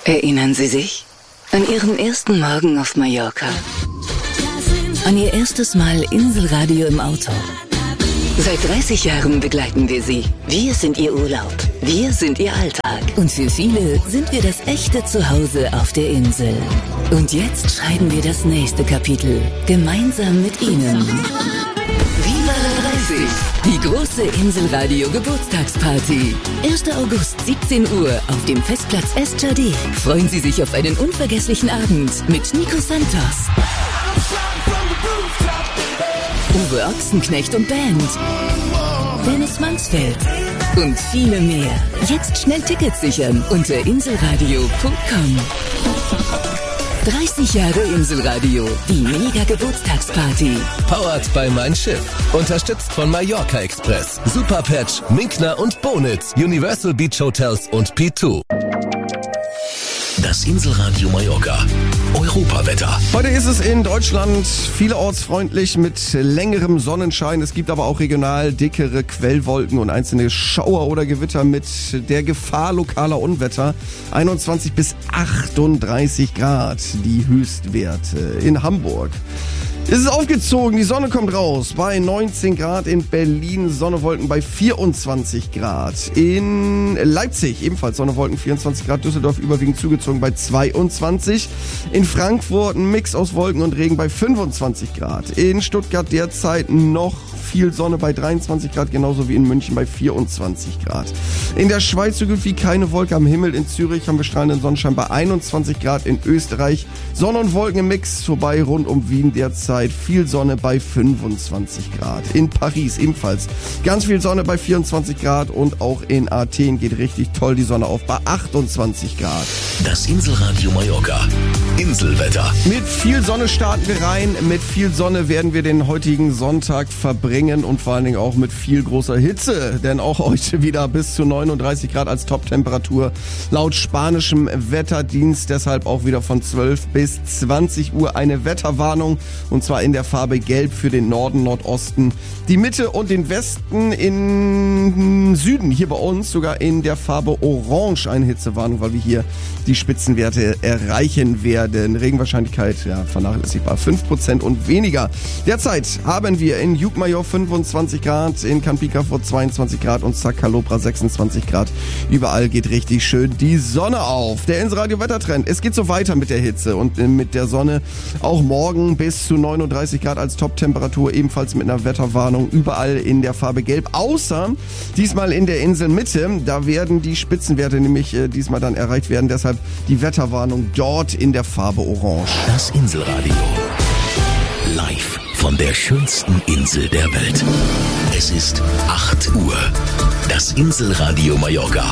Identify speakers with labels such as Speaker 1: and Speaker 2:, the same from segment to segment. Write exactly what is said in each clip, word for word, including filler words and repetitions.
Speaker 1: Erinnern Sie sich an Ihren ersten Morgen auf Mallorca? An Ihr erstes Mal Inselradio im Auto? Seit dreißig Jahren begleiten wir Sie. Wir sind Ihr Urlaub. Wir sind Ihr Alltag. Und für viele sind wir das echte Zuhause auf der Insel. Und jetzt schreiben wir das nächste Kapitel. Gemeinsam mit Ihnen. Viva la dreißig! Die große Inselradio Geburtstagsparty. erster August, siebzehn Uhr auf dem Festplatz Estjardé. Freuen Sie sich auf einen unvergesslichen Abend mit Nico Santos, Uwe Ochsenknecht und Band, Dennis Mansfeld und viele mehr. Jetzt schnell Tickets sichern unter inselradio punkt com. dreißig Jahre Inselradio, die Mega-Geburtstagsparty.
Speaker 2: Powered by Mein Schiff. Unterstützt von Mallorca Express, Superpatch, Minkner und Bonitz, Universal Beach Hotels und P zwei. Das Inselradio Mallorca. Europawetter.
Speaker 3: Heute ist es in Deutschland vielerorts freundlich mit längerem Sonnenschein. Es gibt aber auch regional dickere Quellwolken und einzelne Schauer oder Gewitter mit der Gefahr lokaler Unwetter. einundzwanzig bis achtunddreißig Grad die Höchstwerte in Hamburg. Es ist aufgezogen, die Sonne kommt raus bei neunzehn Grad in Berlin, Sonnewolken bei vierundzwanzig Grad. In Leipzig ebenfalls Sonnewolken, vierundzwanzig Grad, Düsseldorf überwiegend zugezogen bei zweiundzwanzig. In Frankfurt ein Mix aus Wolken und Regen bei fünfundzwanzig Grad. In Stuttgart derzeit noch viel Sonne bei dreiundzwanzig Grad, genauso wie in München bei vierundzwanzig Grad. In der Schweiz so gut wie keine Wolke am Himmel. In Zürich haben wir strahlenden Sonnenschein bei einundzwanzig Grad. In Österreich Sonne und Wolken im Mix, vorbei rund um Wien derzeit viel Sonne bei fünfundzwanzig Grad. In Paris ebenfalls ganz viel Sonne bei vierundzwanzig Grad und auch in Athen geht richtig toll die Sonne auf bei achtundzwanzig Grad.
Speaker 2: Das Inselradio Mallorca. Inselwetter.
Speaker 3: Mit viel Sonne starten wir rein. Mit viel Sonne werden wir den heutigen Sonntag verbringen und vor allen Dingen auch mit viel großer Hitze. Denn auch heute wieder bis zu neununddreißig Grad als Top-Temperatur laut spanischem Wetterdienst. Deshalb auch wieder von zwölf bis zwanzig Uhr eine Wetterwarnung. Und zwar in der Farbe Gelb für den Norden, Nordosten, die Mitte und den Westen. In Süden, hier bei uns sogar in der Farbe Orange eine Hitzewarnung, weil wir hier die Spitzenwerte erreichen werden. Regenwahrscheinlichkeit, ja, vernachlässigbar, fünf Prozent und weniger. Derzeit haben wir in Jukmajor fünfundzwanzig Grad, in Kanpika vor zweiundzwanzig Grad und Sakalopra sechsundzwanzig Grad. Überall geht richtig schön die Sonne auf. Der Inselradio Wettertrend, es geht so weiter mit der Hitze und mit der Sonne. Auch morgen bis zu neununddreißig Grad als Top-Temperatur, ebenfalls mit einer Wetterwarnung überall in der Farbe Gelb, außer diesmal in der Inselmitte. Da werden die Spitzenwerte nämlich äh, diesmal dann erreicht werden, deshalb die Wetterwarnung dort in der Farbe Orange.
Speaker 2: Das Inselradio. Live von der schönsten Insel der Welt. Es ist acht Uhr. Das Inselradio Mallorca.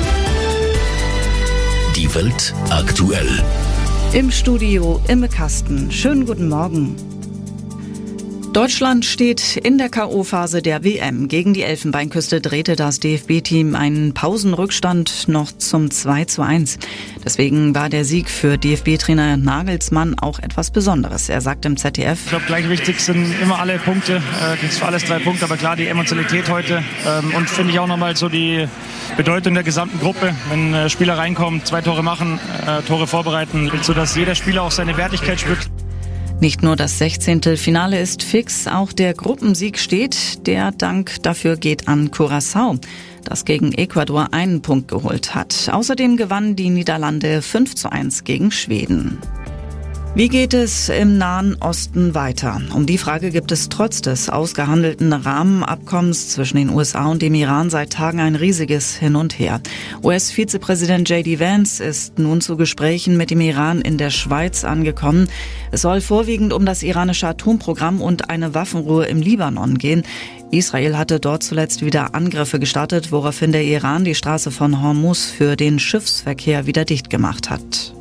Speaker 2: Die Welt aktuell.
Speaker 4: Im Studio Imme Kasten. Schönen guten Morgen. Deutschland steht in der K O-Phase der W M. Gegen die Elfenbeinküste drehte das D F B-Team einen Pausenrückstand noch zum zwei zu eins. Deswegen war der Sieg für D F B-Trainer Nagelsmann auch etwas Besonderes. Er sagt im Z D F:
Speaker 5: Ich glaube, gleich wichtig sind immer alle Punkte. Äh, gibt es für alles drei Punkte, aber klar die Emotionalität heute. Ähm, und finde ich auch nochmal so die Bedeutung der gesamten Gruppe. Wenn äh, Spieler reinkommen, zwei Tore machen, äh, Tore vorbereiten, sodass jeder Spieler auch seine Wertigkeit spürt.
Speaker 4: Nicht nur das sechzehnte Finale ist fix, auch der Gruppensieg steht. Der Dank dafür geht an Curaçao, das gegen Ecuador einen Punkt geholt hat. Außerdem gewannen die Niederlande fünf zu eins gegen Schweden. Wie geht es im Nahen Osten weiter? Um die Frage gibt es trotz des ausgehandelten Rahmenabkommens zwischen den U S A und dem Iran seit Tagen ein riesiges Hin und Her. U S-Vizepräsident J D Vance ist nun zu Gesprächen mit dem Iran in der Schweiz angekommen. Es soll vorwiegend um das iranische Atomprogramm und eine Waffenruhe im Libanon gehen. Israel hatte dort zuletzt wieder Angriffe gestartet, woraufhin der Iran die Straße von Hormuz für den Schiffsverkehr wieder dicht gemacht hat.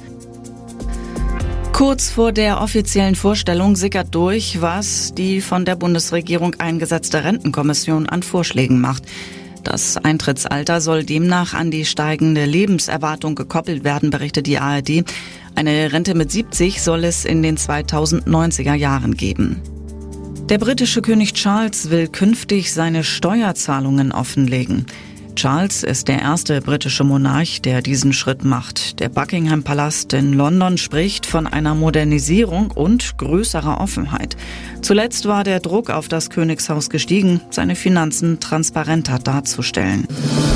Speaker 4: Kurz vor der offiziellen Vorstellung sickert durch, was die von der Bundesregierung eingesetzte Rentenkommission an Vorschlägen macht. Das Eintrittsalter soll demnach an die steigende Lebenserwartung gekoppelt werden, berichtet die A R D. Eine Rente mit siebzig soll es in den zweitausendneunziger Jahren geben. Der britische König Charles will künftig seine Steuerzahlungen offenlegen. Charles ist der erste britische Monarch, der diesen Schritt macht. Der Buckingham-Palast in London spricht von einer Modernisierung und größerer Offenheit. Zuletzt war der Druck auf das Königshaus gestiegen, seine Finanzen transparenter darzustellen.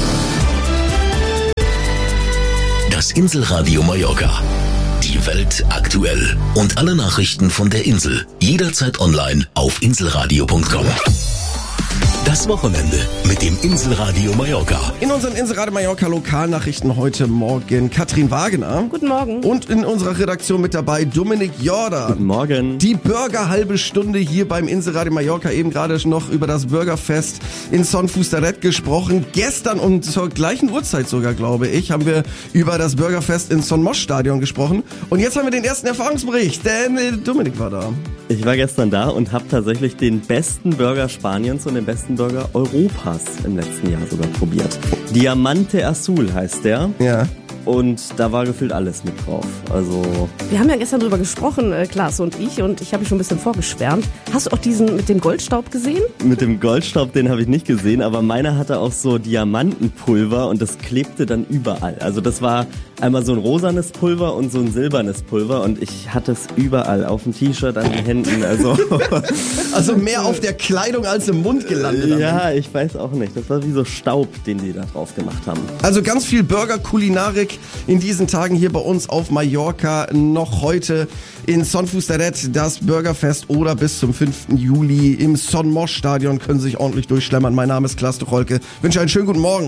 Speaker 2: Das Inselradio Mallorca. Die Welt aktuell. Und alle Nachrichten von der Insel. Jederzeit online auf inselradio punkt com. Das Wochenende mit dem Inselradio Mallorca.
Speaker 3: In unseren Inselradio Mallorca Lokalnachrichten heute Morgen Katrin Wagener.
Speaker 6: Guten Morgen.
Speaker 3: Und in unserer Redaktion mit dabei Dominik Jordan.
Speaker 7: Guten Morgen.
Speaker 3: Die Burger halbe Stunde hier beim Inselradio Mallorca. Eben gerade noch über das Burgerfest in Son Fustaret gesprochen. Gestern und zur gleichen Uhrzeit sogar, glaube ich, haben wir über das Burgerfest in Son Mosch Stadion gesprochen. Und jetzt haben wir den ersten Erfahrungsbericht, denn äh, Dominik war da.
Speaker 7: Ich war gestern da und habe tatsächlich den besten Burger Spaniens und den besten Burger Europas im letzten Jahr sogar probiert. Diamante Azul heißt der.
Speaker 3: Ja.
Speaker 7: Und da war gefühlt alles mit drauf. Also
Speaker 6: wir haben ja gestern drüber gesprochen, äh, Klaas und ich, und ich habe mich schon ein bisschen vorgeschwärmt. Hast du auch diesen mit dem Goldstaub gesehen?
Speaker 7: Mit dem Goldstaub, den habe ich nicht gesehen, aber meiner hatte auch so Diamantenpulver und das klebte dann überall. Also das war einmal so ein rosanes Pulver und so ein silbernes Pulver und ich hatte es überall, auf dem T-Shirt, an den Händen. Also,
Speaker 3: also mehr auf der Kleidung als im Mund gelandet.
Speaker 7: Ja, ich weiß auch nicht. Das war wie so Staub, den die da drauf gemacht haben.
Speaker 3: Also ganz viel Burger-Kulinarik in diesen Tagen hier bei uns auf Mallorca. Noch heute in Son Fustaret das Burgerfest oder bis zum fünften Juli im Son Mosch Stadion können Sie sich ordentlich durchschlemmern. Mein Name ist Klaas Tucholke. Wünsche einen schönen guten Morgen.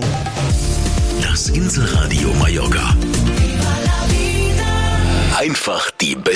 Speaker 2: Das Inselradio Mallorca. Einfach die beste